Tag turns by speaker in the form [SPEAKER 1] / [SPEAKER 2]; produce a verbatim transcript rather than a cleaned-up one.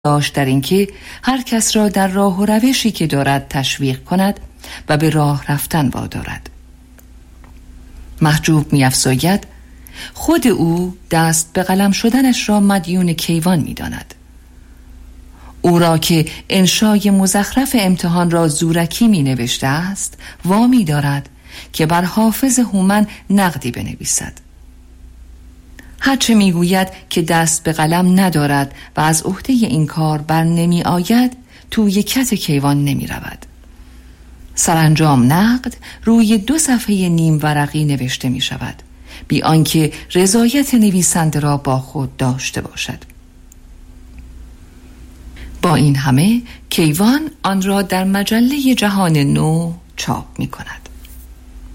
[SPEAKER 1] داشت در اینکه هر کس را در راه و روشی که دارد تشویق کند و به راه رفتن وادارد. محجوب می‌افزاید خود او دست به قلم شدنش را مدیون کیوان می‌داند. او را که انشای مزخرف امتحان را زورکی می‌نوشته است وامی دارد که بر حافظ هومن نقدی بنویسد. هرچه میگوید که دست به قلم ندارد و از عهده این کار بر نمی آید توی کت کیوان نمی رود. سرانجام نقد روی دو صفحه نیم ورقی نوشته می شود بی آنکه رضایت نویسنده را با خود داشته باشد. با این همه کیوان آن را در مجله جهان نو چاپ می کند.